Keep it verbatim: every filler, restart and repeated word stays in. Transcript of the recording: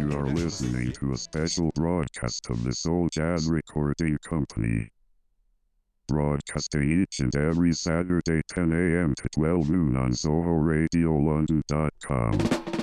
You are listening to a special broadcast of the Soul Jazz Recording Company. Broadcasting each and every Saturday ten a m to twelve noon on Soho Radio London dot com.